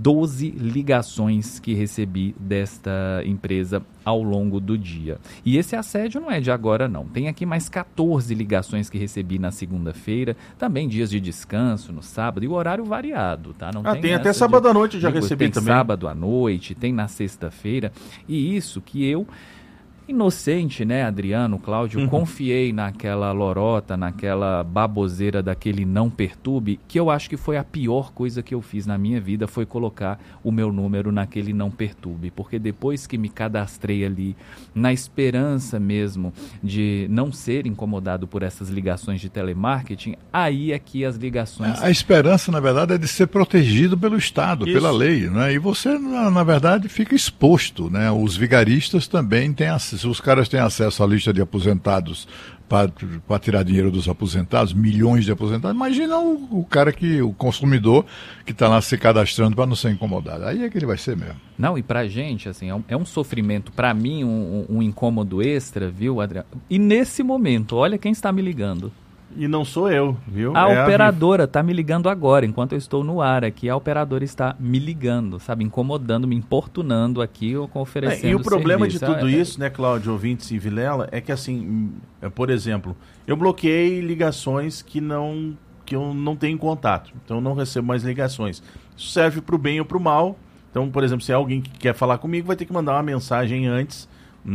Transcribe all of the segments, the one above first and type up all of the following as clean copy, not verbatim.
12 ligações que recebi desta empresa ao longo do dia. E esse assédio não é de agora, não. Tem aqui mais 14 ligações que recebi na segunda-feira, também dias de descanso no sábado, e o horário variado, tá? Não tem até sábado à noite, já recebi tem também. Sábado à noite, tem na sexta-feira, e isso que eu... inocente, né, Adriano, Cláudio, confiei naquela lorota, naquela baboseira daquele não perturbe, que eu acho que foi a pior coisa que eu fiz na minha vida, foi colocar o meu número naquele não perturbe, porque depois que me cadastrei ali, na esperança mesmo de não ser incomodado por essas ligações de telemarketing, aí é que as ligações... A esperança, na verdade, é de ser protegido pelo Estado, pela lei, né? E você, na verdade, fica exposto, né? Os vigaristas também têm acesso. Se os caras têm acesso à lista de aposentados para tirar dinheiro dos aposentados, milhões de aposentados, imagina o cara o consumidor que está lá se cadastrando para não ser incomodado. Aí é que ele vai ser mesmo. Não, e pra gente, assim, é um sofrimento, pra mim, um incômodo extra, viu, Adriano? E nesse momento, olha quem está me ligando. E não sou eu, viu? A operadora está me ligando agora, enquanto eu estou no ar aqui, a operadora está me ligando, sabe, incomodando, me importunando aqui, oferecendo E o problema serviço. de tudo isso, né, Cláudio, ouvintes e Vilela, é que assim, por exemplo, eu bloqueei ligações que eu não tenho contato, então eu não recebo mais ligações. Isso serve para o bem ou para o mal. Então, por exemplo, se é alguém que quer falar comigo, vai ter que mandar uma mensagem antes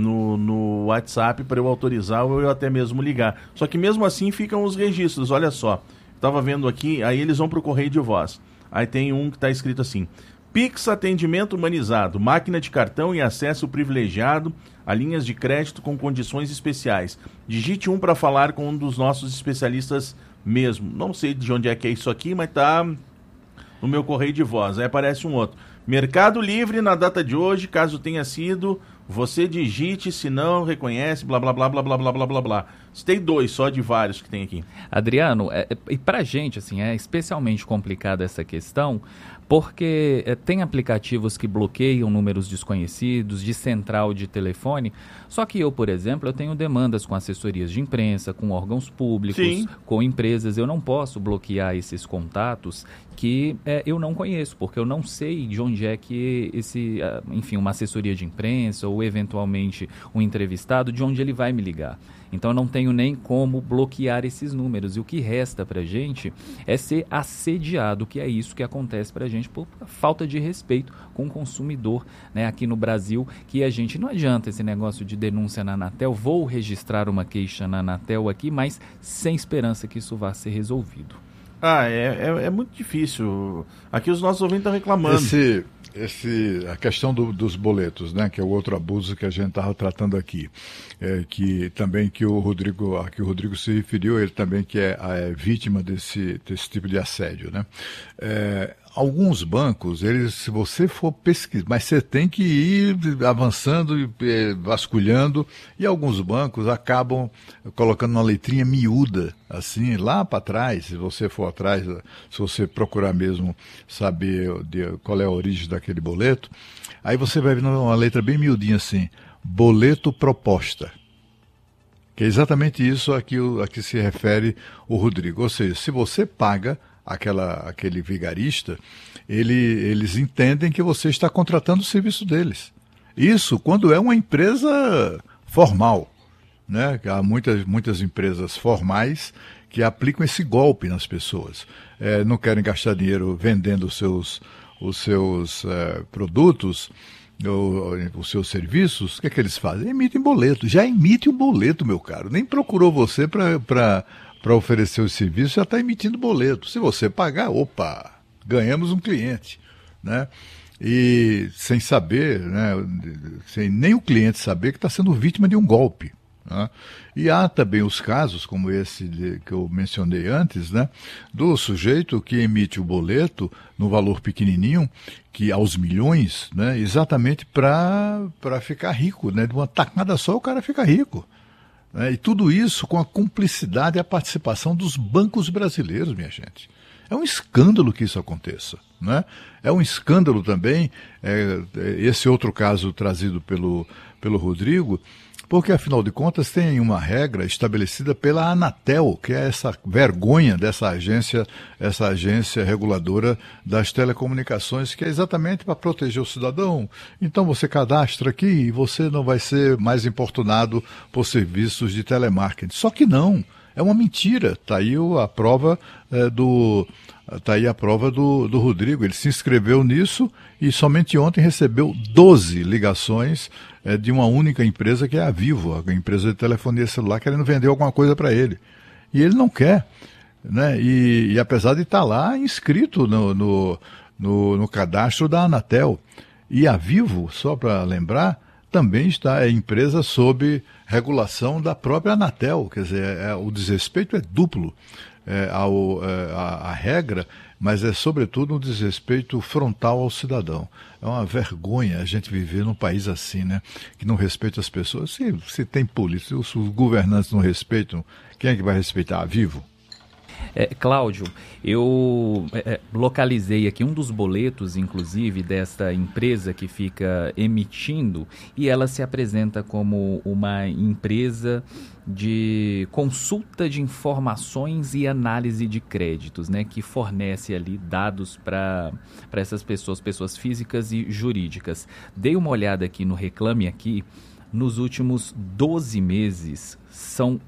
no WhatsApp para eu autorizar ou eu até mesmo ligar. Só que mesmo assim ficam os registros, olha só. Estava vendo aqui, aí eles vão para o correio de voz. Aí tem um que está escrito assim: Pix atendimento humanizado, máquina de cartão e acesso privilegiado a linhas de crédito com condições especiais. Digite 1 para falar com um dos nossos especialistas mesmo. Não sei de onde é que é isso aqui, mas tá no meu correio de voz. Aí aparece um outro. Mercado Livre na data de hoje, caso tenha sido, você digite, se não, reconhece, blá, blá, blá, blá, blá, blá, blá, blá, blá. Citei 2 só de vários que tem aqui. Adriano, e pra gente, assim, é especialmente complicada essa questão, porque tem aplicativos que bloqueiam números desconhecidos, de central de telefone, só que eu, por exemplo, eu tenho demandas com assessorias de imprensa, com órgãos públicos, Sim, com empresas, eu não posso bloquear esses contatos que eu não conheço, porque eu não sei de onde é que enfim, uma assessoria de imprensa ou eventualmente um entrevistado, de onde ele vai me ligar. Então eu não tenho nem como bloquear esses números. E o que resta pra gente é ser assediado, que é isso que acontece pra gente por falta de respeito com o consumidor, né, aqui no Brasil, que a gente não adianta esse negócio de denúncia na Anatel, vou registrar uma queixa na Anatel aqui, mas sem esperança que isso vá ser resolvido. É muito difícil. Aqui os nossos ouvintes estão reclamando. A questão dos boletos, né, que é o outro abuso que a gente estava tratando aqui, que também que o Rodrigo se referiu, ele também que é vítima desse tipo de assédio, né? Alguns bancos, se você for pesquisar, mas você tem que ir avançando e vasculhando, e alguns bancos acabam colocando uma letrinha miúda, assim, lá para trás, se você for atrás, se você procurar mesmo saber qual é a origem daquele boleto, aí você vai ver uma letra bem miudinha assim, boleto proposta. Que é exatamente isso a que se refere o Rodrigo. Ou seja, se você paga aquele vigarista, eles entendem que você está contratando o serviço deles. Isso quando é uma empresa formal, né? Há muitas empresas formais que aplicam esse golpe nas pessoas. Não querem gastar dinheiro vendendo os seus produtos, os seus serviços. O que é que eles fazem? Emitem boleto. Já emite o boleto, meu caro. Nem procurou você para oferecer o serviço, já está emitindo boleto. Se você pagar, opa, ganhamos um cliente, né? E sem saber, né, sem nem o cliente saber que está sendo vítima de um golpe, né? E há também os casos, como esse que eu mencionei antes, né, do sujeito que emite o boleto no valor pequenininho, que aos milhões, né, exatamente para ficar rico, né? De uma tacada só o cara fica rico. E tudo isso com a cumplicidade e a participação dos bancos brasileiros, minha gente. É um escândalo que isso aconteça, né? É um escândalo também, esse outro caso trazido pelo Rodrigo, Porque, afinal de contas, tem uma regra estabelecida pela Anatel, que é essa vergonha dessa agência, essa agência reguladora das telecomunicações, que é exatamente para proteger o cidadão. Então você cadastra aqui e você não vai ser mais importunado por serviços de telemarketing. Só que não, é uma mentira. Está aí a prova do Rodrigo. Ele se inscreveu nisso e somente ontem recebeu 12 ligações de uma única empresa, que é a Vivo, a empresa de telefonia celular, querendo vender alguma coisa para ele. E ele não quer, né? E apesar de estar lá inscrito no cadastro da Anatel. E a Vivo, só para lembrar, também é empresa sob regulação da própria Anatel. Quer dizer, o desrespeito é duplo à regra, mas é sobretudo um desrespeito frontal ao cidadão. É uma vergonha a gente viver num país assim, né? Que não respeita as pessoas. Se tem polícia, se os governantes não respeitam, quem é que vai respeitar? A Vivo? Cláudio, eu localizei aqui um dos boletos, inclusive, desta empresa que fica emitindo, e ela se apresenta como uma empresa de consulta de informações e análise de créditos, né, que fornece ali dados para essas pessoas físicas e jurídicas. Dei uma olhada aqui no Reclame Aqui. Nos últimos 12 meses, são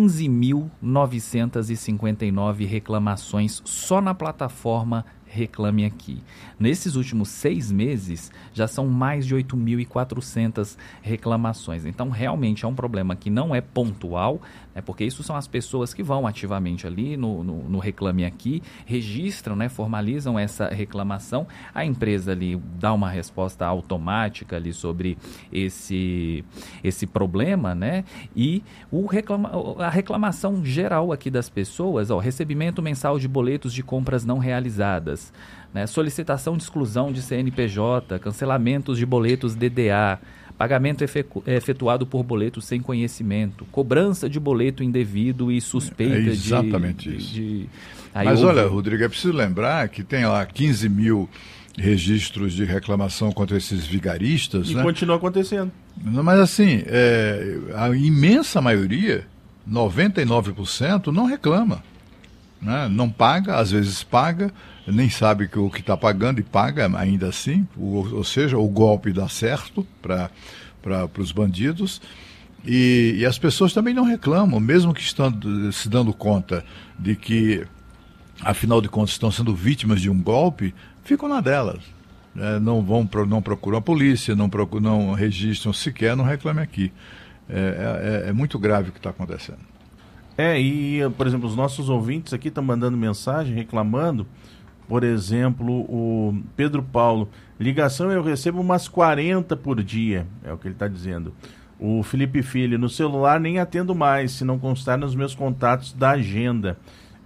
15.959 reclamações só na plataforma Reclame Aqui. Nesses últimos 6 meses, já são mais de 8.400 reclamações. Então, realmente é um problema que não é pontual, né, porque isso são as pessoas que vão ativamente ali no Reclame Aqui, registram, né, formalizam essa reclamação, a empresa ali dá uma resposta automática ali sobre esse problema, né, e a reclamação geral aqui das pessoas, recebimento mensal de boletos de compras não realizadas, né, solicitação de exclusão de CNPJ, cancelamentos de boletos DDA, pagamento efetuado por boleto sem conhecimento, cobrança de boleto indevido e suspeita de... Exatamente isso. Mas olha, Rodrigo, é preciso lembrar que tem lá 15 mil registros de reclamação contra esses vigaristas, e né? Continua acontecendo. Mas assim, a imensa maioria, 99%, não reclama, né? Não paga, às vezes paga, nem sabe o que está pagando e paga ainda assim, ou seja, o golpe dá certo para os bandidos, e as pessoas também não reclamam, mesmo que estão se dando conta de que, afinal de contas, estão sendo vítimas de um golpe, ficam na delas. Não procuram a polícia, não registram sequer, não reclamem aqui. É muito grave o que está acontecendo. E, por exemplo, os nossos ouvintes aqui estão mandando mensagem, reclamando. Por exemplo, o Pedro Paulo, ligação eu recebo umas 40 por dia, é o que ele está dizendo. O Felipe Filho, no celular nem atendo mais, se não constar nos meus contatos da agenda.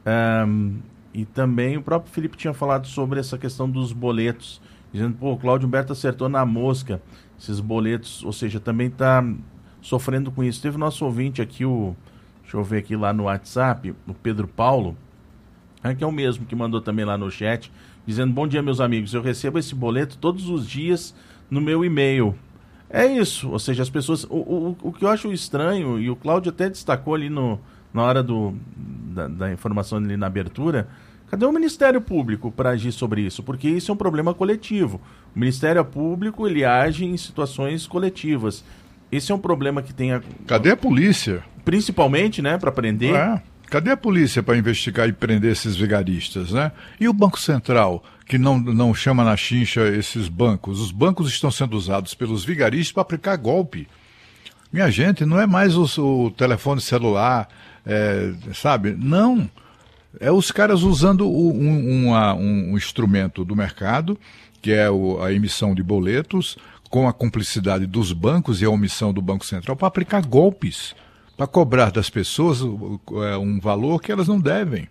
E também o próprio Felipe tinha falado sobre essa questão dos boletos, dizendo, o Cláudio Humberto acertou na mosca esses boletos, ou seja, também está sofrendo com isso. Teve o nosso ouvinte aqui, deixa eu ver aqui lá no WhatsApp, o Pedro Paulo, que é o mesmo que mandou também lá no chat, dizendo, bom dia meus amigos, eu recebo esse boleto todos os dias no meu e-mail. É isso, ou seja, as pessoas, o que eu acho estranho, e o Cláudio até destacou ali na hora da informação ali na abertura, cadê o Ministério Público para agir sobre isso? Porque isso é um problema coletivo. O Ministério Público, ele age em situações coletivas. Esse é um problema que tem... Cadê a polícia? Principalmente, né, para prender... Cadê a polícia para investigar e prender esses vigaristas, né? E o Banco Central, que não chama na chincha esses bancos? Os bancos estão sendo usados pelos vigaristas para aplicar golpe. Minha gente, não é mais o telefone celular, sabe? Não. É os caras usando um instrumento do mercado, que é a emissão de boletos, com a cumplicidade dos bancos e a omissão do Banco Central, para aplicar golpes, para cobrar das pessoas um valor que elas não devem.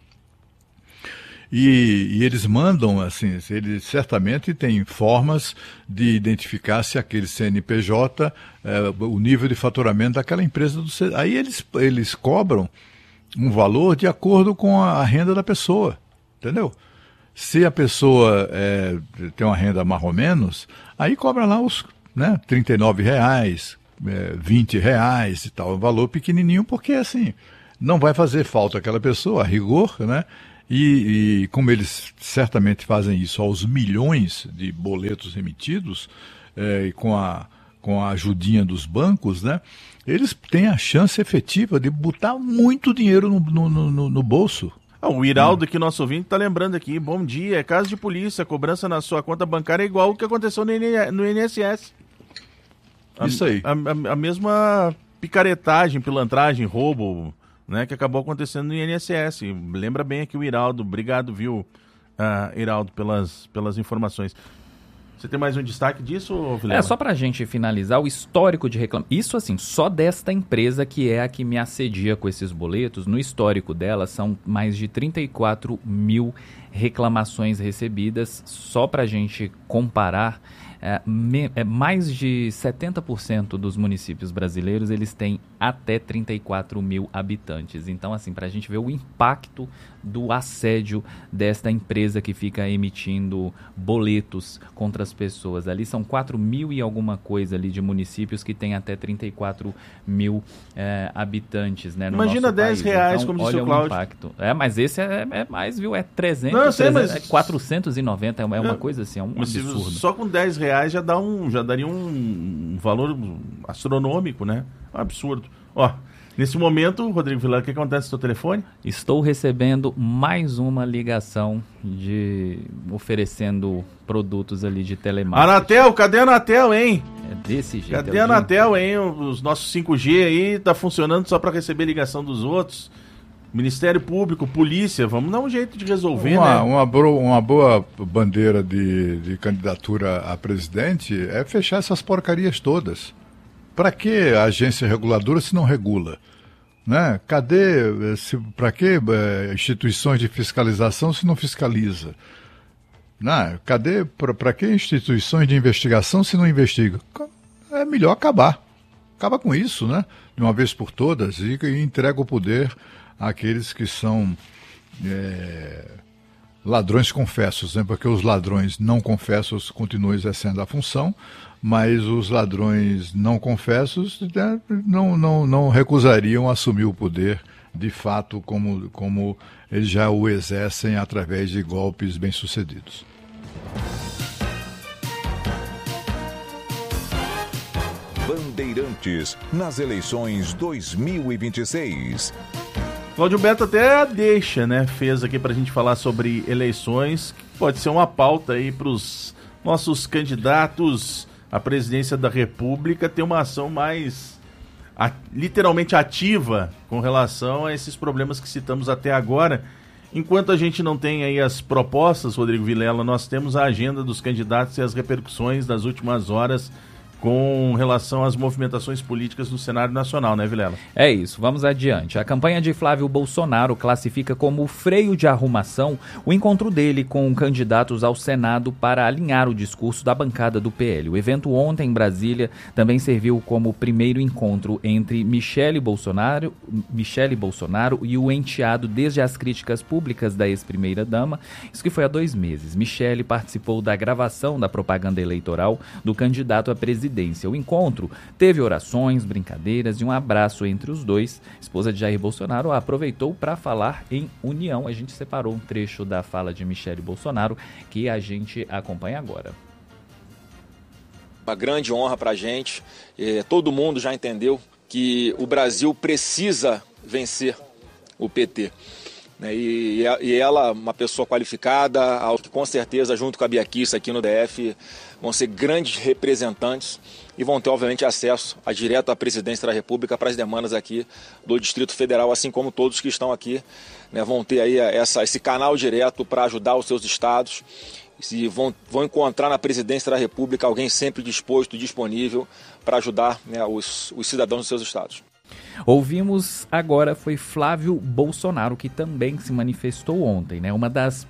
E eles mandam, assim, eles certamente têm formas de identificar se aquele CNPJ, o nível de faturamento daquela empresa. Aí eles cobram um valor de acordo com a renda da pessoa, entendeu? Se a pessoa tem uma renda mais ou menos, aí cobra lá os R$ 39, R$20 e tal, um valor pequenininho, porque assim, não vai fazer falta aquela pessoa, a rigor, né? E como eles certamente fazem isso aos milhões de boletos emitidos, e com a ajudinha dos bancos, né? Eles têm a chance efetiva de botar muito dinheiro no bolso. O Iraldo, que nosso ouvinte, está lembrando aqui. Bom dia, é caso de polícia, cobrança na sua conta bancária é igual o que aconteceu no INSS. Isso aí. A mesma picaretagem, pilantragem, roubo, né, que acabou acontecendo no INSS. Lembra bem aqui o Iraldo. Obrigado, viu, Iraldo, pelas informações. Você tem mais um destaque disso, Vilela? Só pra gente finalizar, o histórico de reclamação. Isso, assim, só desta empresa que é a que me assedia com esses boletos, no histórico dela são mais de 34 mil reclamações recebidas. Só pra gente comparar, mais de 70% dos municípios brasileiros, eles têm até 34 mil habitantes. Então, assim, pra gente ver o impacto do assédio desta empresa que fica emitindo boletos contra as pessoas. Ali são 4 mil e alguma coisa ali de municípios que tem até 34 mil habitantes, né, no Imagina nosso R$10, país. então, como olha disse o o Cláudio. impacto. Mais, esse é mais, viu? É 300, Não, eu sei, 300 mas... 490, é uma coisa assim, é um absurdo. Só com R$10 já daria um valor astronômico, né? Um absurdo. Ó, nesse momento, Rodrigo Vilela, o que acontece no seu telefone? Estou recebendo mais uma ligação oferecendo produtos ali de telemarketing. Anatel, cadê a Anatel, hein? É desse jeito. Cadê a Anatel, hein? Os nossos 5G aí tá funcionando só para receber ligação dos outros. Ministério Público, polícia, vamos dar um jeito de resolver, né? Uma boa bandeira de candidatura a presidente é fechar essas porcarias todas. Para que a agência reguladora se não regula? Né? Para que instituições de fiscalização se não fiscaliza? Né? Para que instituições de investigação se não investiga? É melhor acabar. Acaba com isso, né? De uma vez por todas, e entrega o poder àqueles que são ladrões confessos, né? Porque os ladrões não confessos continuam exercendo a função, mas os ladrões não confessos, né, não recusariam assumir o poder de fato como eles já o exercem através de golpes bem-sucedidos. Bandeirantes nas eleições 2026. Cláudio Beto até deixa, né? Fez aqui pra gente falar sobre eleições, que pode ser uma pauta aí pros nossos candidatos à presidência da República ter uma ação mais literalmente ativa com relação a esses problemas que citamos até agora. Enquanto a gente não tem aí as propostas, Rodrigo Vilela, nós temos a agenda dos candidatos e as repercussões das últimas horas com relação às movimentações políticas no cenário nacional, né, Vilela? É isso, vamos adiante. A campanha de Flávio Bolsonaro classifica como freio de arrumação o encontro dele com candidatos ao Senado para alinhar o discurso da bancada do PL. O evento ontem em Brasília também serviu como primeiro encontro entre Michele Bolsonaro e o enteado desde as críticas públicas da ex-primeira-dama, isso que foi há 2 meses. Michele participou da gravação da propaganda eleitoral do candidato à presidência. O encontro teve orações, brincadeiras e um abraço entre os dois. A esposa de Jair Bolsonaro aproveitou para falar em união. A gente separou um trecho da fala de Michele Bolsonaro que a gente acompanha agora. Uma grande honra para a gente. Todo mundo já entendeu que o Brasil precisa vencer o PT. E ela, uma pessoa qualificada, que com certeza, junto com a Bia Kicis aqui no DF, vão ser grandes representantes e vão ter, obviamente, acesso direto à presidência da República para as demandas aqui do Distrito Federal, assim como todos que estão aqui, né, vão ter aí esse canal direto para ajudar os seus estados. E vão encontrar na presidência da República alguém sempre disposto e disponível para ajudar, né, os cidadãos dos seus estados. Ouvimos agora foi Flávio Bolsonaro, que também se manifestou ontem, né? Uma das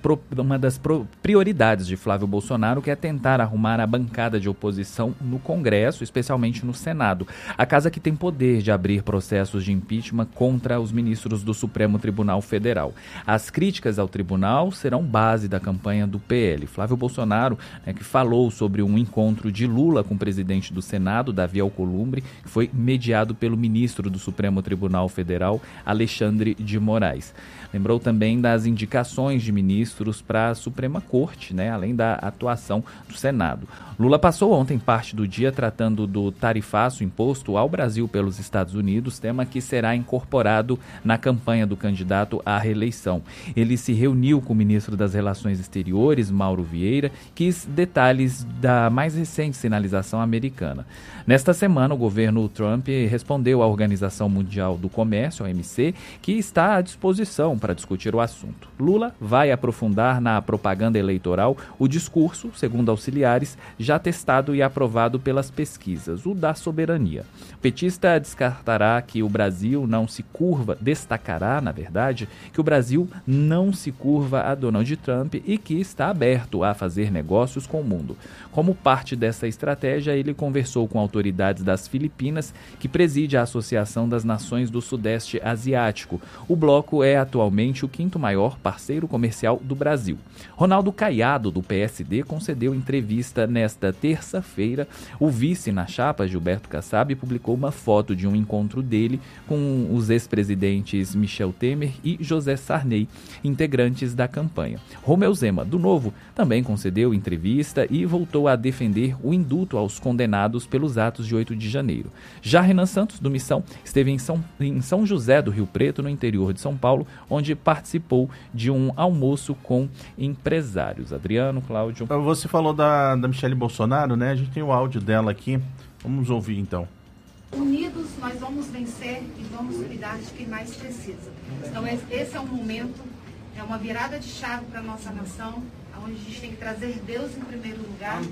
prioridades de Flávio Bolsonaro que é tentar arrumar a bancada de oposição no Congresso, especialmente no Senado. A casa que tem poder de abrir processos de impeachment contra os ministros do Supremo Tribunal Federal. As críticas ao tribunal serão base da campanha do PL. Flávio Bolsonaro, né, que falou sobre um encontro de Lula com o presidente do Senado, Davi Alcolumbre, que foi mediado pelo ministro do Supremo Tribunal Federal, Alexandre de Moraes. Lembrou também das indicações de ministros para a Suprema Corte, né, além da atuação do Senado. Lula passou ontem parte do dia tratando do tarifaço imposto ao Brasil pelos Estados Unidos, tema que será incorporado na campanha do candidato à reeleição. Ele se reuniu com o ministro das Relações Exteriores, Mauro Vieira, quis detalhes da mais recente sinalização americana. Nesta semana, o governo Trump respondeu à Organização Mundial do Comércio, a OMC, que está à disposição para discutir o assunto. Lula vai aprofundar na propaganda eleitoral o discurso, segundo auxiliares, já testado e aprovado pelas pesquisas, o da soberania. O petista descartará que o Brasil não se curva, destacará, na verdade, que o Brasil não se curva a Donald Trump e que está aberto a fazer negócios com o mundo. Como parte dessa estratégia, ele conversou com autoridades das Filipinas, que preside a Associação das Nações do Sudeste Asiático. O bloco é atualmente o quinto maior parceiro comercial do Brasil. Ronaldo Caiado, do PSD, concedeu entrevista nesta terça-feira. O vice na chapa, Gilberto Kassab, publicou uma foto de um encontro dele com os ex-presidentes Michel Temer e José Sarney, integrantes da campanha. Romeu Zema, do Novo, também concedeu entrevista e voltou a defender o indulto aos condenados pelos atos de 8 de janeiro. Já Renan Santos, do Missão, esteve em São José do Rio Preto, no interior de São Paulo, onde participou de um almoço com empresários. Adriano, Cláudio. Você falou da Michele Bolsonaro, né? A gente tem o áudio dela aqui. Vamos ouvir, então. Unidos nós vamos vencer e vamos cuidar de quem mais precisa. Então esse é um momento, é uma virada de chave para a nossa nação, onde a gente tem que trazer Deus em primeiro lugar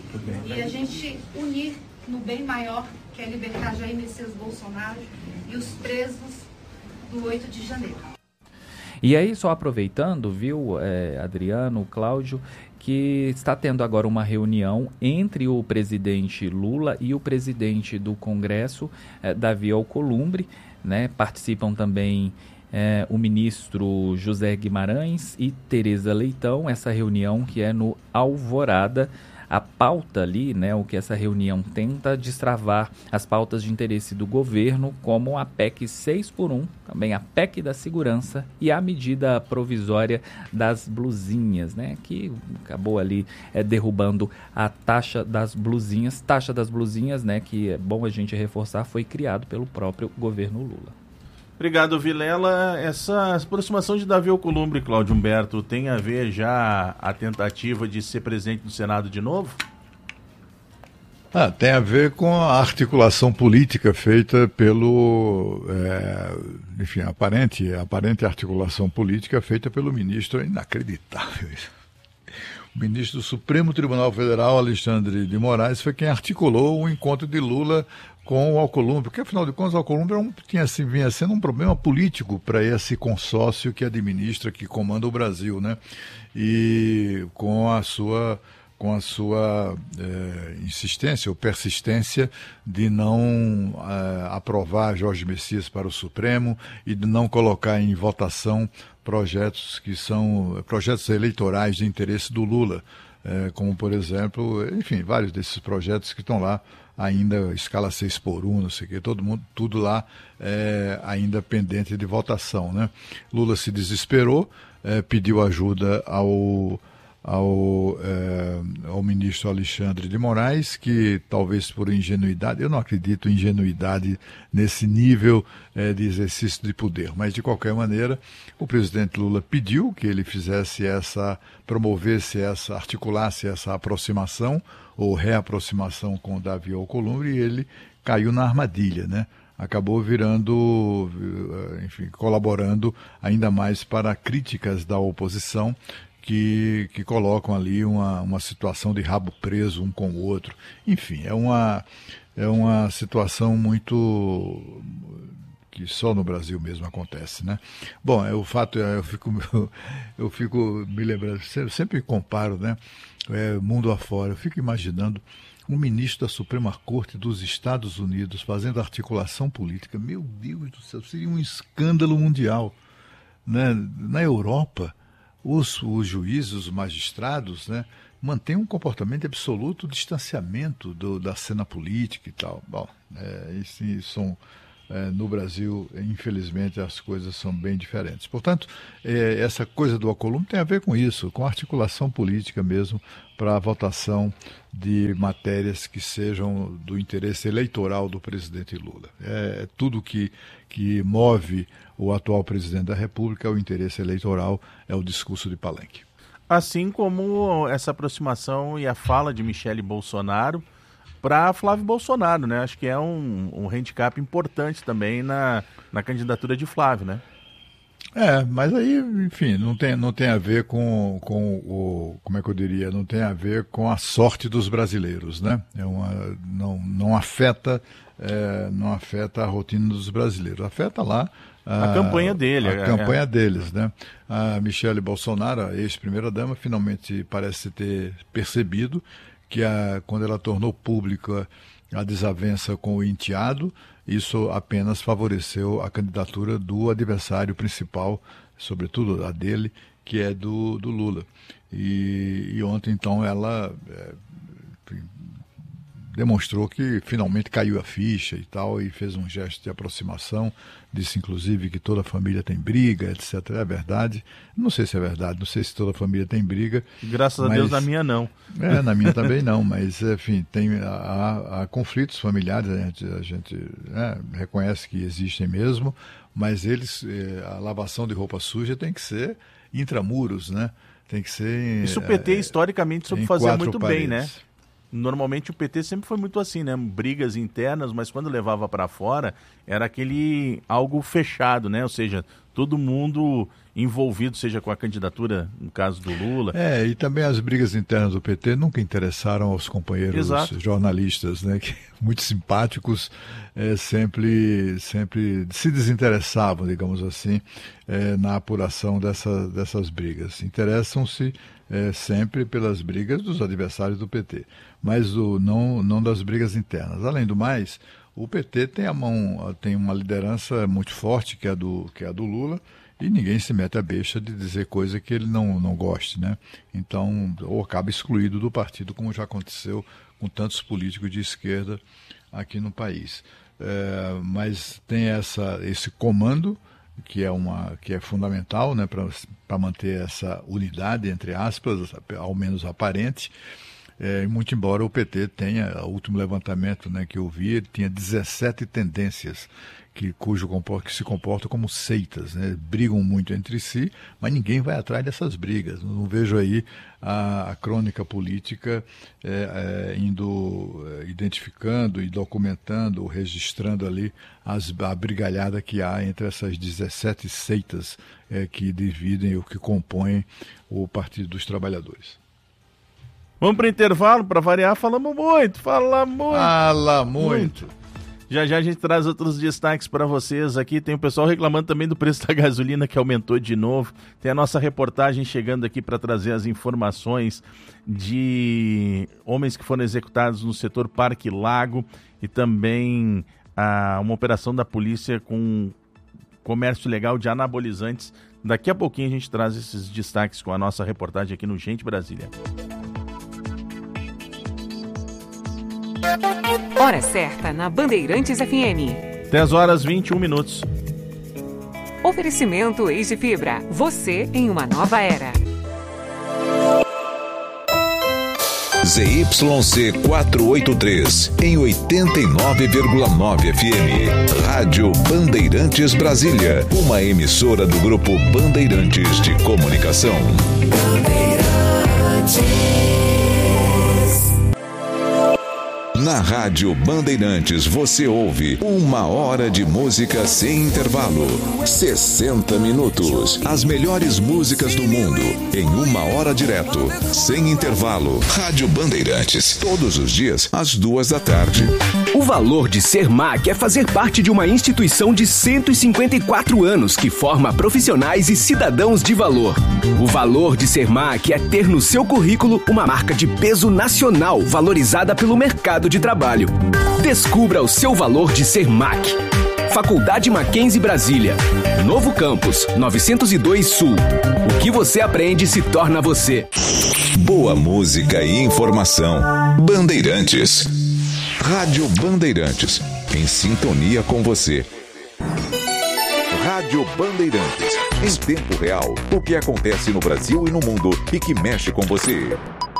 e a gente unir no bem maior, que é libertar Jair Messias Bolsonaro e os presos do 8 de janeiro. E aí, só aproveitando, viu, Adriano, Cláudio, que está tendo agora uma reunião entre o presidente Lula e o presidente do Congresso, Davi Alcolumbre, né? Participam também o ministro José Guimarães e Tereza Leitão, essa reunião que é no Alvorada. A pauta ali, né, o que essa reunião tenta destravar as pautas de interesse do governo, como a PEC 6x1, também a PEC da segurança e a medida provisória das blusinhas, né, que acabou ali derrubando a taxa das blusinhas, né, que é bom a gente reforçar, foi criado pelo próprio governo Lula. Obrigado, Vilela. Essa aproximação de Davi Alcolumbre, Cláudio Humberto, tem a ver já a tentativa de ser presidente do Senado de novo? Tem a ver com a articulação política feita pelo, enfim, aparente articulação política feita pelo ministro, é inacreditável isso. O ministro do Supremo Tribunal Federal, Alexandre de Moraes, foi quem articulou o encontro de Lula com o Alcolumbre, porque afinal de contas o Alcolumbre vinha sendo um problema político para esse consórcio que administra, que comanda o Brasil, né? E com a sua insistência ou persistência de não aprovar Jorge Messias para o Supremo e de não colocar em votação projetos que são projetos eleitorais de interesse do Lula, como por exemplo, enfim, vários desses projetos que estão lá ainda escala 6x1, não sei o quê, tudo lá ainda pendente de votação, né? Lula se desesperou, pediu ajuda ao ministro Alexandre de Moraes, que talvez por ingenuidade, eu não acredito em ingenuidade nesse nível de exercício de poder, mas de qualquer maneira o presidente Lula pediu que ele articulasse essa aproximação ou reaproximação com o Davi Alcolumbre, e ele caiu na armadilha, né? Acabou colaborando ainda mais para críticas da oposição, que colocam ali uma situação de rabo preso um com o outro. Enfim, é uma situação muito que só no Brasil mesmo acontece, né? Bom, o fato é, eu fico me lembrando, sempre comparo, né? Mundo afora, eu fico imaginando um ministro da Suprema Corte dos Estados Unidos fazendo articulação política. Meu Deus do céu, seria um escândalo mundial, né? Na Europa, os juízes, os magistrados, né, mantêm um comportamento de absoluto distanciamento da cena política e tal. Bom, no Brasil, infelizmente, as coisas são bem diferentes. Portanto, essa coisa do Alcolumbre tem a ver com isso, com articulação política mesmo, para a votação de matérias que sejam do interesse eleitoral do presidente Lula. Tudo que move o atual presidente da República é o interesse eleitoral, é o discurso de palenque. Assim como essa aproximação e a fala de Michele Bolsonaro para Flávio Bolsonaro, né? Acho que é um handicap importante também na candidatura de Flávio, né? Mas aí, enfim, não tem a ver com o, como é que eu diria, não tem a ver com a sorte dos brasileiros, né? Não afeta a rotina dos brasileiros, afeta lá a campanha dele. A campanha deles, né? A Michele Bolsonaro, a ex-primeira-dama, finalmente parece ter percebido que quando ela tornou pública a desavença com o enteado, isso apenas favoreceu a candidatura do adversário principal, sobretudo a dele, que é do Lula. E ontem, então, ela demonstrou que finalmente caiu a ficha e tal, e fez um gesto de aproximação, disse inclusive que toda família tem briga, etc. É verdade. Não sei se é verdade, não sei se toda família tem briga. Graças a Deus, na minha não. Na minha também não, mas enfim, há conflitos familiares, a gente reconhece que existem mesmo, mas a lavação de roupa suja tem que ser intramuros, né? Tem que ser... Isso o PT historicamente soube fazer muito bem, né? Normalmente o PT sempre foi muito assim, né? Brigas internas, mas quando levava para fora era algo fechado, né? Ou seja, todo mundo envolvido, seja com a candidatura, no caso do Lula. E também as brigas internas do PT nunca interessaram aos companheiros jornalistas, né? Que, muito simpáticos, sempre se desinteressavam, digamos assim, na apuração dessas brigas. Interessam-se sempre pelas brigas dos adversários do PT, mas não das brigas internas. Além do mais, o PT tem uma liderança muito forte, que é a do Lula, e ninguém se mete a besta de dizer coisa que ele não goste, né? Então, ou acaba excluído do partido, como já aconteceu com tantos políticos de esquerda aqui no país. Mas tem esse comando, que é fundamental, né, para manter essa unidade, entre aspas, ao menos aparente. Muito embora o PT tenha, o último levantamento, né, que eu vi, ele tinha 17 tendências que se comportam como seitas, né? Brigam muito entre si, mas ninguém vai atrás dessas brigas. Não vejo aí a crônica política identificando e documentando, registrando ali a brigalhada que há entre essas 17 seitas que dividem ou que compõem o Partido dos Trabalhadores. Vamos para o intervalo, para variar, Fala muito. Fala muito. Já a gente traz outros destaques para vocês aqui. Tem o pessoal reclamando também do preço da gasolina, que aumentou de novo. Tem a nossa reportagem chegando aqui para trazer as informações de homens que foram executados no setor Parque Lago e também uma operação da polícia com comércio ilegal de anabolizantes. Daqui a pouquinho a gente traz esses destaques com a nossa reportagem aqui no Gente Brasília. Hora certa na Bandeirantes FM. 10h21. Oferecimento Eis de Fibra. Você em uma nova era. ZYC 483, em 89,9 FM. Rádio Bandeirantes Brasília. Uma emissora do Grupo Bandeirantes de Comunicação. Na Rádio Bandeirantes você ouve 1 hora de música sem intervalo. 60 minutos. As melhores músicas do mundo em 1 hora direto, sem intervalo. Rádio Bandeirantes. Todos os dias, às 14h. O valor de ser MAC é fazer parte de uma instituição de 154 anos que forma profissionais e cidadãos de valor. O valor de ser MAC é ter no seu currículo uma marca de peso nacional valorizada pelo mercado de trabalho. Descubra o seu valor de ser MAC. Faculdade Mackenzie Brasília. Novo campus, 902 Sul. O que você aprende se torna você. Boa música e informação. Bandeirantes. Rádio Bandeirantes. Em sintonia com você. Rádio Bandeirantes. Em tempo real. O que acontece no Brasil e no mundo e que mexe com você.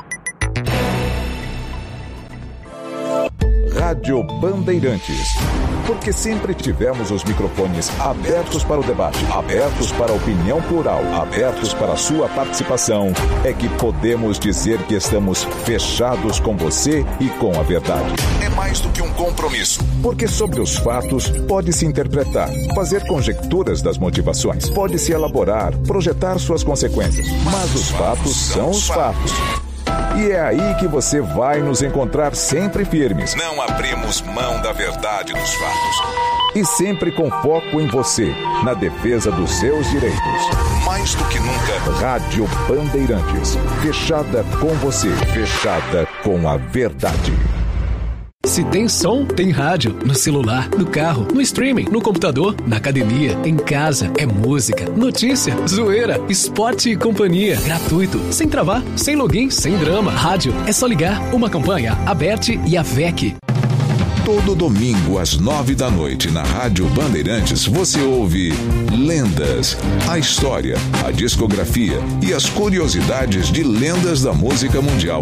Rádio Bandeirantes. Porque sempre tivemos os microfones abertos para o debate, abertos para a opinião plural, abertos para a sua participação, é que podemos dizer que estamos fechados com você e com a verdade. É mais do que um compromisso. Porque sobre os fatos pode-se interpretar, fazer conjecturas das motivações, pode-se elaborar, projetar suas consequências. Mas os fatos são os fatos. E é aí que você vai nos encontrar sempre firmes. Não abrimos mão da verdade dos fatos. E sempre com foco em você, na defesa dos seus direitos. Mais do que nunca, Rádio Bandeirantes. Fechada com você, fechada com a verdade. Se tem som, tem rádio. No celular, no carro, no streaming, no computador, na academia, em casa. É música, notícia, zoeira, esporte e companhia. Gratuito, sem travar, sem login, sem drama. Rádio, é só ligar. Uma campanha, Aberte e AVEC. Todo domingo às 9h na Rádio Bandeirantes você ouve Lendas, a história, a discografia e as curiosidades de lendas da música mundial.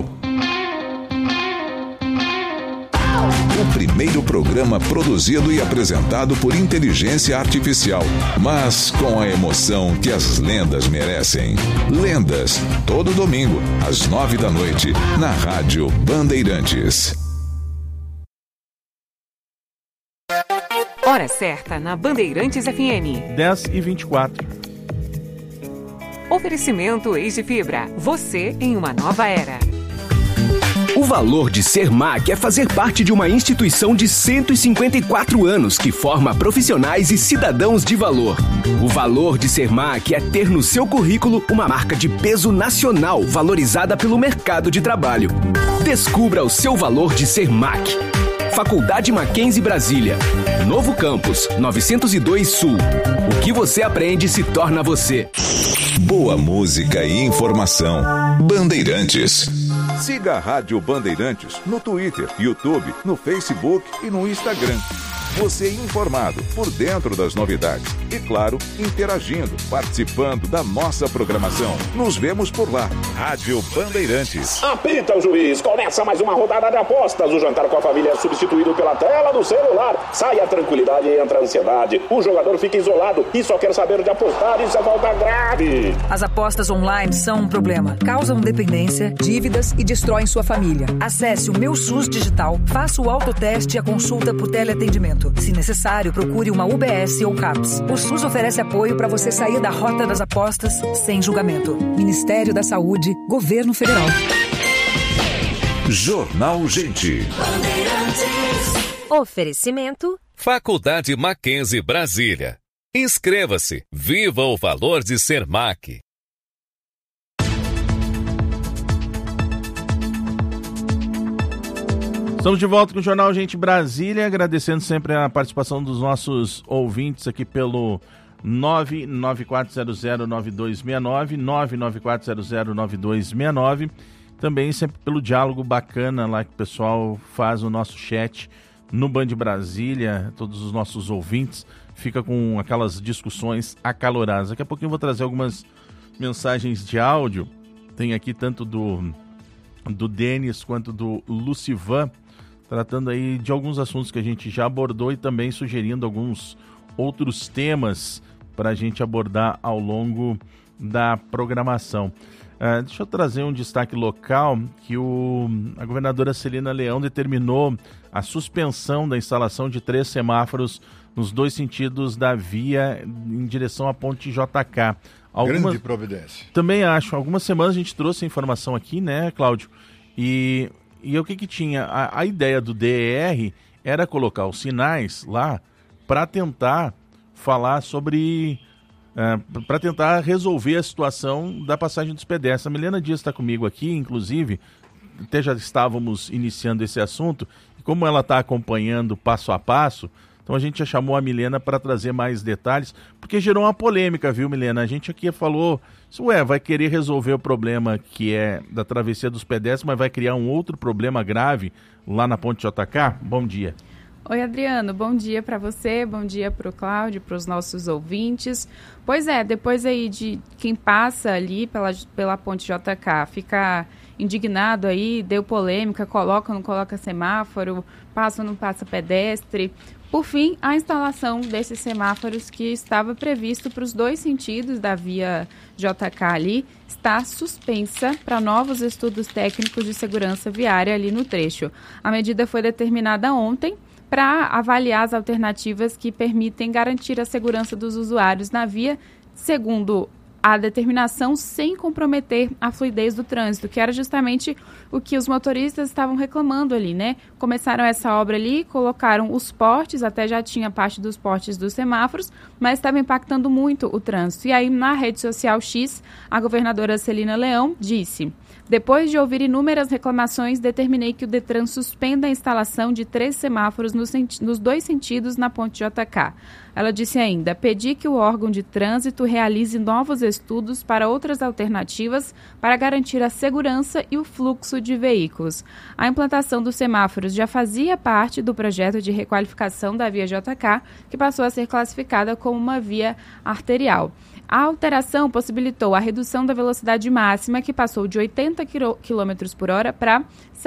O primeiro programa produzido e apresentado por inteligência artificial, mas com a emoção que as lendas merecem. Lendas, todo domingo, às 9h na Rádio Bandeirantes. Hora certa na Bandeirantes FM. 10h24. Oferecimento Eis de Fibra. Você em uma nova era. O valor de ser MAC é fazer parte de uma instituição de 154 anos que forma profissionais e cidadãos de valor. O valor de ser MAC é ter no seu currículo uma marca de peso nacional valorizada pelo mercado de trabalho. Descubra o seu valor de ser MAC. Faculdade Mackenzie Brasília. Novo campus, 902 Sul. O que você aprende se torna você. Boa música e informação. Bandeirantes. Siga a Rádio Bandeirantes no Twitter, YouTube, no Facebook e no Instagram. Você informado, por dentro das novidades. E, claro, interagindo, participando da nossa programação. Nos vemos por lá. Rádio Bandeirantes. Apita o juiz. Começa mais uma rodada de apostas. O jantar com a família é substituído pela tela do celular. Sai a tranquilidade e entra a ansiedade. O jogador fica isolado e só quer saber de apostar. Isso é falta grave. As apostas online são um problema. Causam dependência, dívidas e destroem sua família. Acesse o Meu SUS Digital, faça o autoteste e a consulta por teleatendimento. Se necessário, procure uma UBS ou CAPS. O SUS oferece apoio para você sair da rota das apostas sem julgamento. Ministério da Saúde, Governo Federal. Jornal Gente. Oferecimento Faculdade Mackenzie Brasília. Inscreva-se. Viva o valor de ser MAC. Estamos de volta com o Jornal Gente Brasília, agradecendo sempre a participação dos nossos ouvintes aqui pelo 994009269, 994009269, também sempre pelo diálogo bacana lá que o pessoal faz no nosso chat no Band Brasília, todos os nossos ouvintes, fica com aquelas discussões acaloradas. Daqui a pouquinho eu vou trazer algumas mensagens de áudio, tem aqui tanto do Denis quanto do Lucivan, tratando aí de alguns assuntos que a gente já abordou e também sugerindo alguns outros temas para a gente abordar ao longo da programação. Deixa eu trazer um destaque local, que a governadora Celina Leão determinou a suspensão da instalação de 3 semáforos nos 2 sentidos da via em direção à ponte JK. Grande providência. Também acho. Algumas semanas a gente trouxe a informação aqui, né, Cláudio? E o que tinha? A ideia do DER era colocar os sinais lá para tentar falar sobre... para tentar resolver a situação da passagem dos pedestres. A Milena Dias está comigo aqui, inclusive, até já estávamos iniciando esse assunto, e como ela está acompanhando passo a passo, então a gente já chamou a Milena para trazer mais detalhes, porque gerou uma polêmica, viu, Milena? A gente aqui falou, vai querer resolver o problema que é da travessia dos pedestres, mas vai criar um outro problema grave lá na ponte JK? Bom dia. Oi, Adriano, bom dia para você, bom dia para o Cláudio, para os nossos ouvintes. Pois é, depois aí de quem passa ali pela ponte JK ficar indignado aí, deu polêmica, coloca ou não coloca semáforo, passa ou não passa pedestre. Por fim, a instalação desses semáforos que estava previsto para os 2 sentidos da via JK ali está suspensa para novos estudos técnicos de segurança viária ali no trecho. A medida foi determinada ontem para avaliar as alternativas que permitem garantir a segurança dos usuários na via, segundo a determinação, sem comprometer a fluidez do trânsito, que era justamente o que os motoristas estavam reclamando ali, né? Começaram essa obra ali, colocaram os postes, até já tinha parte dos postes dos semáforos, mas estava impactando muito o trânsito. E aí, na rede social X, a governadora Celina Leão disse: depois de ouvir inúmeras reclamações, determinei que o Detran suspenda a instalação de 3 semáforos nos 2 sentidos na ponte JK. Ela disse ainda: pedi que o órgão de trânsito realize novos estudos para outras alternativas para garantir a segurança e o fluxo de veículos. A implantação dos semáforos já fazia parte do projeto de requalificação da via JK, que passou a ser classificada como uma via arterial. A alteração possibilitou a redução da velocidade máxima, que passou de 80 km por hora para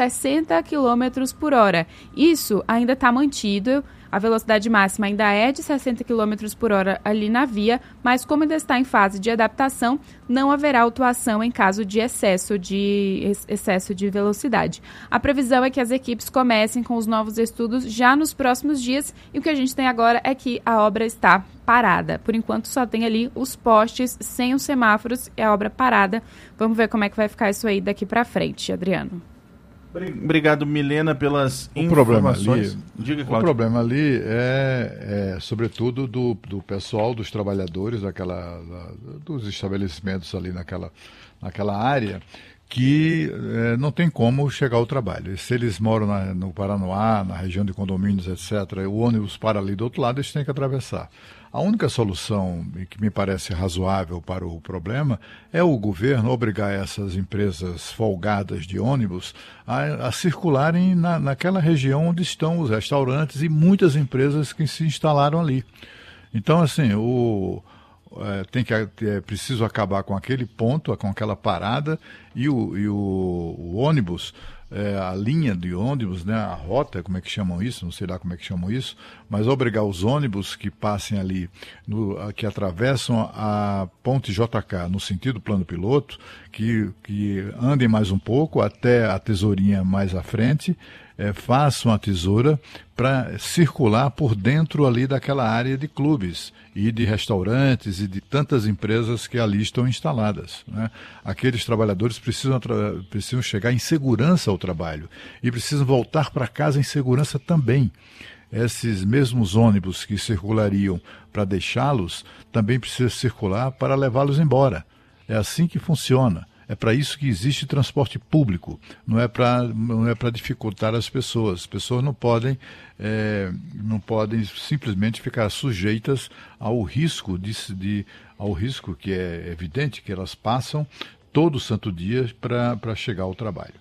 60 km por hora. Isso ainda está mantido. A velocidade máxima ainda é de 60 km por hora ali na via, mas como ainda está em fase de adaptação, não haverá autuação em caso de excesso de velocidade. A previsão é que as equipes comecem com os novos estudos já nos próximos dias, e o que a gente tem agora é que a obra está parada. Por enquanto só tem ali os postes sem os semáforos e a obra parada. Vamos ver como é que vai ficar isso aí daqui para frente, Adriano. Obrigado, Milena, pelas informações. Diga, Cláudio. O problema ali é sobretudo, do pessoal, dos trabalhadores, dos estabelecimentos ali naquela área, que não tem como chegar ao trabalho. Se eles moram no Paranoá, na região de condomínios, etc., o ônibus para ali do outro lado, eles têm que atravessar. A única solução, que me parece razoável para o problema, é o governo obrigar essas empresas folgadas de ônibus a circularem naquela região onde estão os restaurantes e muitas empresas que se instalaram ali. Então, assim, é preciso acabar com aquele ponto, com aquela parada, e o ônibus, a linha de ônibus, né, a rota, como é que chamam isso? Não sei lá como é que chamam isso, mas obrigar os ônibus que passem ali, que atravessam a ponte JK no sentido plano piloto, que andem mais um pouco até a tesourinha mais à frente, façam a tesoura para circular por dentro ali daquela área de clubes e de restaurantes e de tantas empresas que ali estão instaladas, né? Aqueles trabalhadores precisam chegar em segurança ao trabalho e precisam voltar para casa em segurança também. Esses mesmos ônibus que circulariam para deixá-los também precisam circular para levá-los embora. É assim que funciona. É para isso que existe transporte público, não é para dificultar as pessoas. As pessoas não podem simplesmente ficar sujeitas ao risco ao risco que é evidente que elas passam todo santo dia para chegar ao trabalho.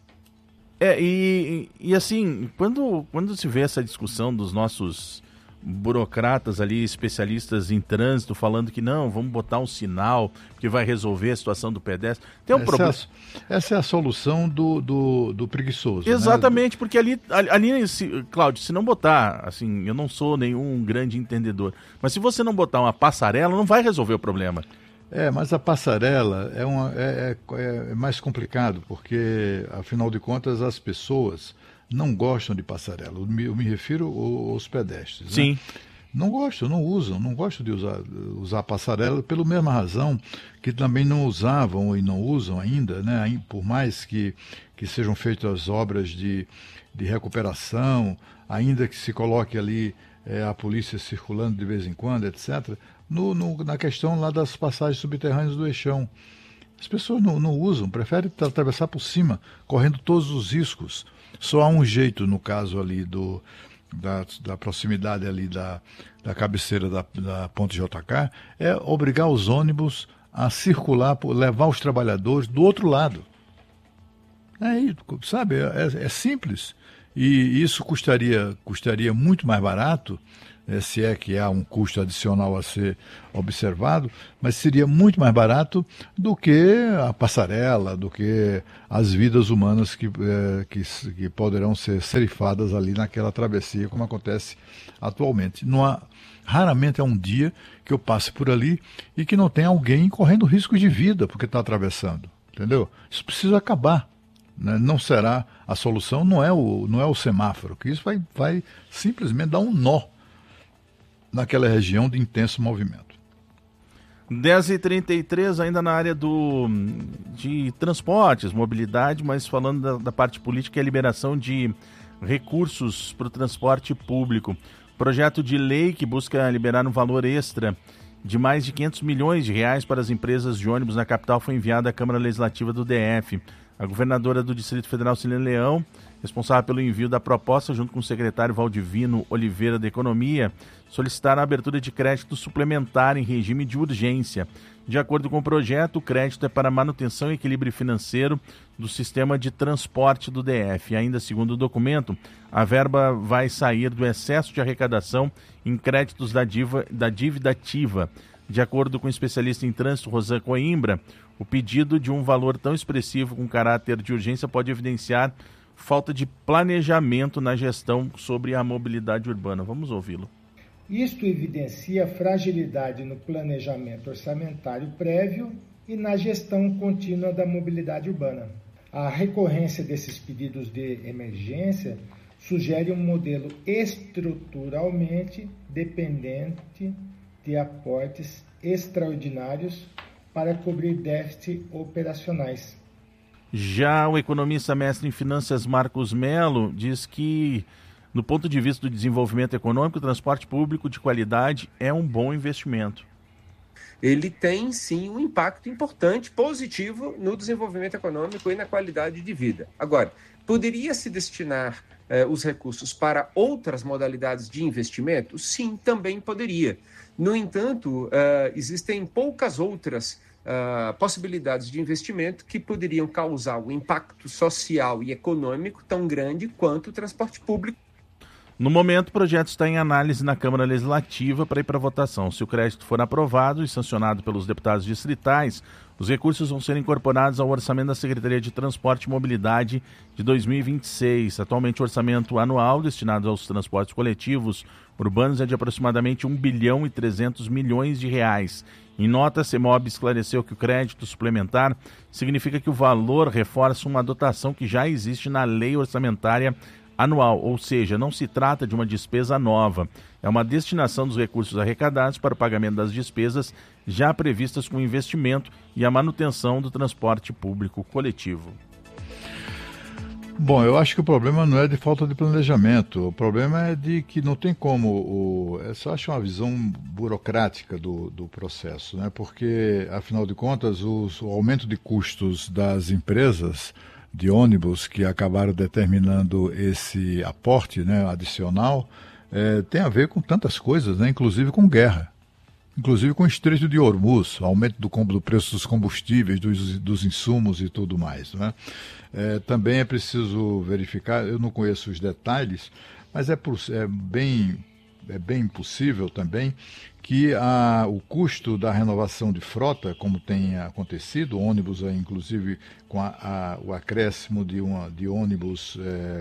E assim, quando se vê essa discussão dos nossos burocratas ali, especialistas em trânsito, falando que não, vamos botar um sinal que vai resolver a situação do pedestre. Tem um problema. Essa é a solução do preguiçoso. Exatamente, né? Porque ali Cláudio, se não botar, assim, eu não sou nenhum grande entendedor, mas se você não botar uma passarela, não vai resolver o problema. Mas a passarela é mais complicado, porque, afinal de contas, as pessoas não gostam de passarela. Eu me refiro aos pedestres. Sim. Né? Não gostam, não gostam de usar passarela, pela mesma razão que também não usavam e não usam ainda, né? Por mais que sejam feitas obras de recuperação, ainda que se coloque ali a polícia circulando de vez em quando, etc., na questão lá das passagens subterrâneas do Eixão. As pessoas não usam, preferem atravessar por cima, correndo todos os riscos. Só há um jeito, no caso ali da proximidade ali da cabeceira da Ponte JK, é obrigar os ônibus a circular, levar os trabalhadores do outro lado. É simples. E isso custaria muito mais barato, se é que há um custo adicional a ser observado, mas seria muito mais barato do que a passarela, do que as vidas humanas que poderão ser ceifadas ali naquela travessia, como acontece atualmente. Raramente há um dia que eu passe por ali e que não tenha alguém correndo risco de vida porque está atravessando, entendeu? Isso precisa acabar. Não será a solução, não é o semáforo, que isso vai simplesmente dar um nó naquela região de intenso movimento. 10h33, ainda na área de transportes, mobilidade, mas falando da parte política, é a liberação de recursos para o transporte público. Projeto de lei que busca liberar um valor extra de mais de 500 milhões de reais para as empresas de ônibus na capital foi enviado à Câmara Legislativa do DF. A governadora do Distrito Federal, Cilene Leão, responsável pelo envio da proposta, junto com o secretário Valdivino Oliveira da Economia, solicitaram a abertura de crédito suplementar em regime de urgência. De acordo com o projeto, o crédito é para manutenção e equilíbrio financeiro do sistema de transporte do DF. Ainda segundo o documento, a verba vai sair do excesso de arrecadação em créditos da dívida ativa. De acordo com o especialista em trânsito, Rosan Coimbra, o pedido de um valor tão expressivo com caráter de urgência pode evidenciar falta de planejamento na gestão sobre a mobilidade urbana. Vamos ouvi-lo. Isto evidencia a fragilidade no planejamento orçamentário prévio e na gestão contínua da mobilidade urbana. A recorrência desses pedidos de emergência sugere um modelo estruturalmente dependente de aportes extraordinários para cobrir déficits operacionais. Já o economista mestre em finanças Marcos Melo diz que, no ponto de vista do desenvolvimento econômico, o transporte público de qualidade é um bom investimento. Ele tem, sim, um impacto importante, positivo, no desenvolvimento econômico e na qualidade de vida. Agora, poderia-se destinar os recursos para outras modalidades de investimento? Sim, também poderia. No entanto, existem poucas outras possibilidades de investimento que poderiam causar um impacto social e econômico tão grande quanto o transporte público. No momento, o projeto está em análise na Câmara Legislativa para ir para votação. Se o crédito for aprovado e sancionado pelos deputados distritais, os recursos vão ser incorporados ao orçamento da Secretaria de Transporte e Mobilidade de 2026. Atualmente, o orçamento anual destinado aos transportes coletivos urbanos é de aproximadamente 1 bilhão e 300 milhões de reais. Em nota, a CEMOB esclareceu que o crédito suplementar significa que o valor reforça uma dotação que já existe na lei orçamentária anual, ou seja, não se trata de uma despesa nova. É uma destinação dos recursos arrecadados para o pagamento das despesas já previstas com o investimento e a manutenção do transporte público coletivo. Bom, eu acho que o problema não é de falta de planejamento, o problema é de que não tem como, eu só acho uma visão burocrática do processo, né? Porque, afinal de contas, o aumento de custos das empresas de ônibus que acabaram determinando esse aporte, né, adicional, tem a ver com tantas coisas, né, inclusive com guerra, inclusive com o Estreito de Hormuz, aumento do preço dos combustíveis, dos insumos e tudo mais, né? Também é preciso verificar, eu não conheço os detalhes, mas é bem possível também que o custo da renovação de frota, como tem acontecido, ônibus, inclusive com o acréscimo de ônibus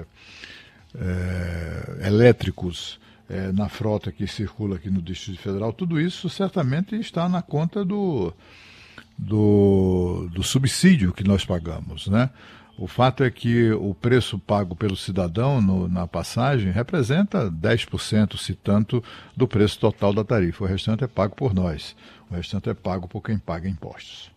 elétricos na frota que circula aqui no Distrito Federal, tudo isso certamente está na conta do subsídio que nós pagamos, né? O fato é que o preço pago pelo cidadão na passagem representa 10%, se tanto, do preço total da tarifa. O restante é pago por nós. O restante é pago por quem paga impostos.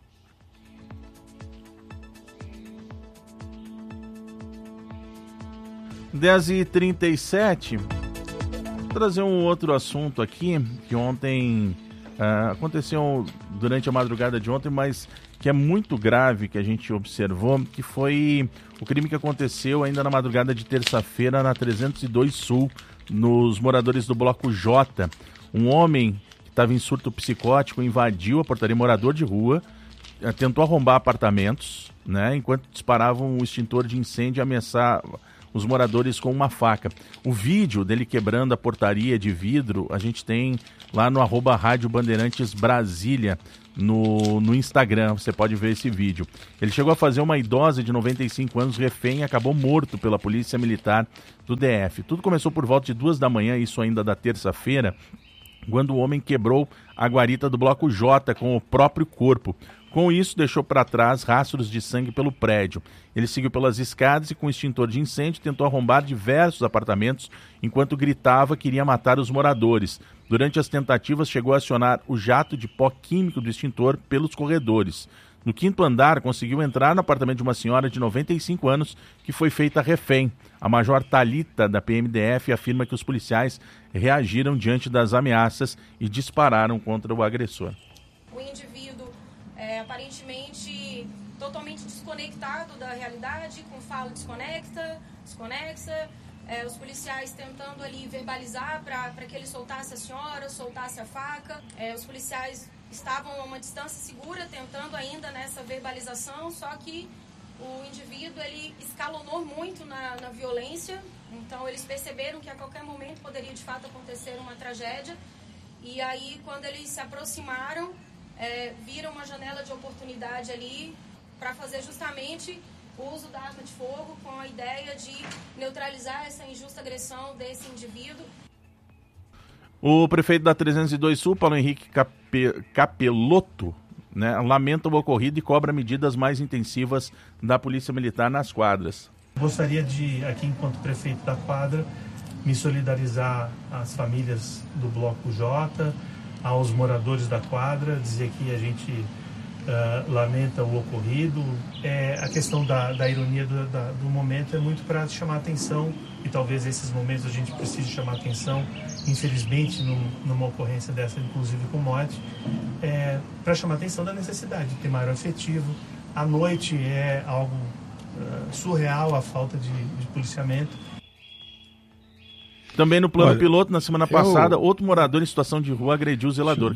(10h37) Vou trazer um outro assunto aqui que ontem aconteceu durante a madrugada de ontem, mas que é muito grave, que a gente observou, que foi o crime que aconteceu ainda na madrugada de terça-feira na 302 Sul, nos moradores do Bloco J. Um homem que estava em surto psicótico invadiu a portaria, morador de rua, tentou arrombar apartamentos, né, enquanto disparavam um extintor de incêndio e ameaçava os moradores com uma faca. O vídeo dele quebrando a portaria de vidro a gente tem lá no @Rádio Bandeirantes Brasília no Instagram, você pode ver esse vídeo. Ele chegou a fazer uma idosa de 95 anos refém e acabou morto pela polícia militar do DF. Tudo começou por volta de 2 da manhã, isso ainda da terça-feira, quando o homem quebrou a guarita do Bloco J com o próprio corpo. Com isso, deixou para trás rastros de sangue pelo prédio. Ele seguiu pelas escadas e, com extintor de incêndio, tentou arrombar diversos apartamentos enquanto gritava que iria matar os moradores. Durante as tentativas, chegou a acionar o jato de pó químico do extintor pelos corredores. No 5º andar, conseguiu entrar no apartamento de uma senhora de 95 anos que foi feita refém. A Major Thalita, da PMDF, afirma que os policiais reagiram diante das ameaças e dispararam contra o agressor. O indivíduo aparentemente totalmente desconectado da realidade, com fala desconexa, os policiais tentando ali verbalizar para que ele soltasse a senhora, soltasse a faca. Os policiais estavam a uma distância segura, tentando ainda nessa verbalização, só que o indivíduo ele escalonou muito na violência, então eles perceberam que a qualquer momento poderia de fato acontecer uma tragédia, e aí quando eles se aproximaram, viram uma janela de oportunidade ali para fazer justamente o uso da arma de fogo com a ideia de neutralizar essa injusta agressão desse indivíduo. O prefeito da 302 Sul, Paulo Henrique Capelotto, né, lamenta o ocorrido e cobra medidas mais intensivas da Polícia Militar nas quadras. Gostaria de, aqui enquanto prefeito da quadra, me solidarizar às famílias do Bloco J, aos moradores da quadra, dizer que a gente lamenta o ocorrido. A questão da ironia do momento é muito para chamar atenção, e talvez esses momentos a gente precise chamar atenção, infelizmente numa ocorrência dessa, inclusive com morte, para chamar atenção da necessidade de ter maior efetivo. À noite é algo surreal a falta de policiamento. Também no plano piloto, na semana passada, outro morador em situação de rua agrediu o zelador.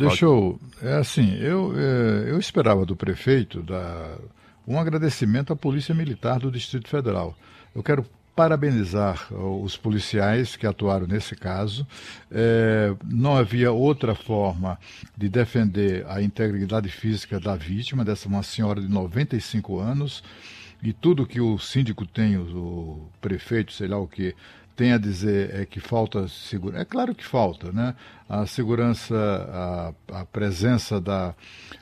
Eu esperava do prefeito um agradecimento à Polícia Militar do Distrito Federal. Eu quero parabenizar os policiais que atuaram nesse caso. Não havia outra forma de defender a integridade física da vítima, dessa uma senhora de 95 anos, e tudo que o síndico tem, o prefeito, sei lá o que, tem a dizer é que falta segurança. É claro que falta, né? A segurança, a presença da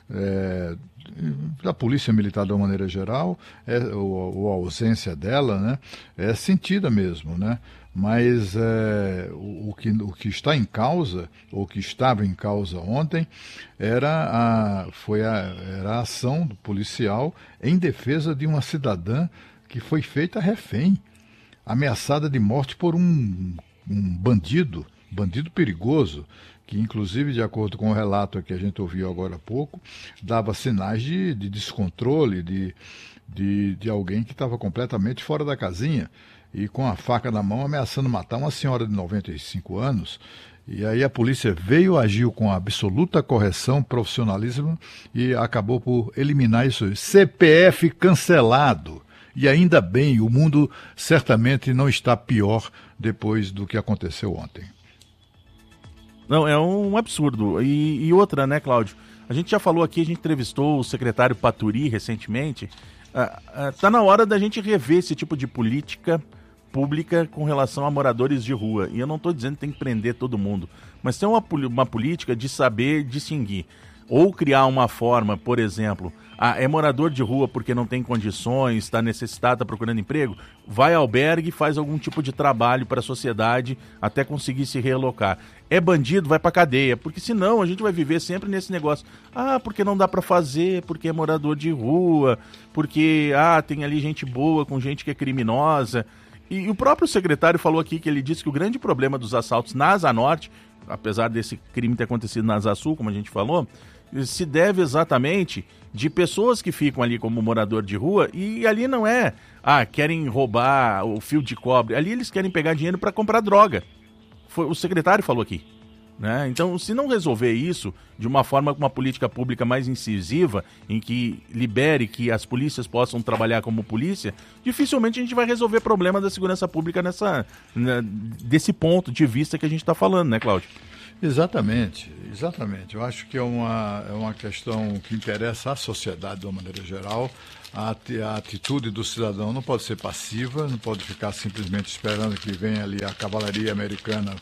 Polícia Militar de uma maneira geral, ou a ausência dela, né? É sentida mesmo, né? Mas o que está em causa, ou que estava em causa ontem, era a ação do policial em defesa de uma cidadã que foi feita refém, ameaçada de morte por um bandido perigoso, que inclusive, de acordo com o relato que a gente ouviu agora há pouco, dava sinais de descontrole, de alguém que estava completamente fora da casinha, e com a faca na mão ameaçando matar uma senhora de 95 anos. E aí a polícia agiu com absoluta correção, profissionalismo, e acabou por eliminar isso. CPF cancelado. E ainda bem, o mundo certamente não está pior depois do que aconteceu ontem. Não, é um absurdo. E outra, né, Cláudio? A gente já falou aqui, a gente entrevistou o secretário Paturi recentemente. Tá na hora da gente rever esse tipo de política pública com relação a moradores de rua. E eu não estou dizendo que tem que prender todo mundo, mas tem uma política de saber distinguir. ou criar uma forma, por exemplo, é morador de rua porque não tem condições, está necessitado, está procurando emprego, vai ao albergue e faz algum tipo de trabalho para a sociedade até conseguir se realocar. É bandido, vai para cadeia, porque senão a gente vai viver sempre nesse negócio. Porque não dá para fazer, porque é morador de rua, porque tem ali gente boa com gente que é criminosa. E o próprio secretário falou aqui que ele disse que o grande problema dos assaltos na Asa Norte, apesar desse crime ter acontecido na Asa Sul, como a gente falou, se deve exatamente de pessoas que ficam ali como morador de rua e ali não querem roubar o fio de cobre, ali eles querem pegar dinheiro para comprar droga. O secretário falou aqui. Né? Então, se não resolver isso de uma forma com uma política pública mais incisiva, em que libere que as polícias possam trabalhar como polícia, dificilmente a gente vai resolver problema da segurança pública desse ponto de vista que a gente está falando, né, Cláudio? Exatamente. Eu acho que é uma questão que interessa à sociedade de uma maneira geral. A atitude do cidadão não pode ser passiva, não pode ficar simplesmente esperando que venha ali a cavalaria americana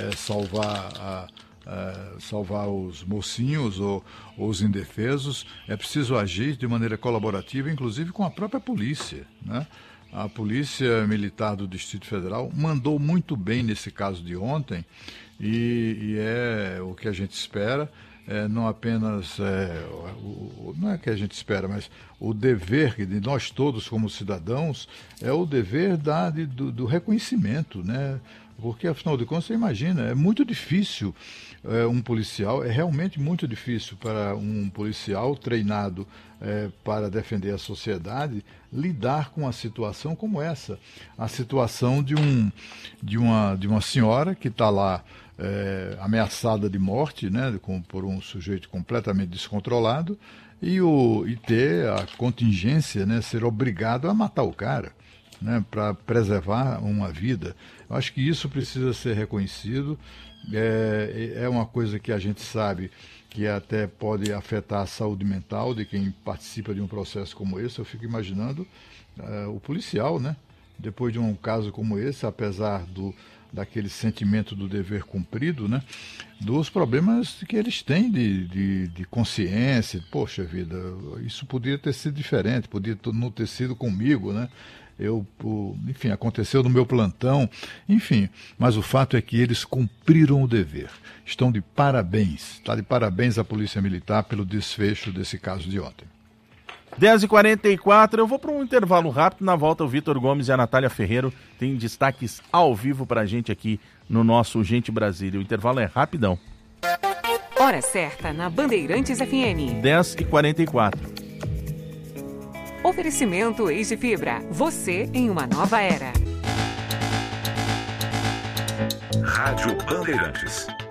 salvar os mocinhos ou os indefesos. É preciso agir de maneira colaborativa, inclusive com a própria polícia, né? A Polícia Militar do Distrito Federal mandou muito bem nesse caso de ontem e é o que a gente espera. Não apenas, não é o que a gente espera, mas o dever de nós todos como cidadãos é o dever do reconhecimento, né? Porque, afinal de contas, você imagina, é muito difícil um policial, é realmente muito difícil para um policial treinado para defender a sociedade lidar com uma situação como essa. A situação de uma senhora que está lá ameaçada de morte, né, por um sujeito completamente descontrolado e ter a contingência, né, ser obrigado a matar o cara, né, para preservar uma vida. Eu acho que isso precisa ser reconhecido. É uma coisa que a gente sabe que até pode afetar a saúde mental de quem participa de um processo como esse. Eu fico imaginando o policial, né, depois de um caso como esse, apesar daquele sentimento do dever cumprido, né, dos problemas que eles têm de consciência. Poxa vida, isso podia ter sido diferente, podia não ter sido comigo, né? Enfim, aconteceu no meu plantão, enfim, mas o fato é que eles cumpriram o dever. Estão de parabéns, está de parabéns a Polícia Militar pelo desfecho desse caso de ontem. 10h44, eu vou para um intervalo rápido. Na volta, o Vitor Gomes e a Natália Ferreiro têm destaques ao vivo para a gente aqui no nosso Gente Brasília. O intervalo é rapidão. Hora certa na Bandeirantes FM. 10h44. Oferecimento Eis de Fibra. Você em uma nova era. Rádio Bandeirantes.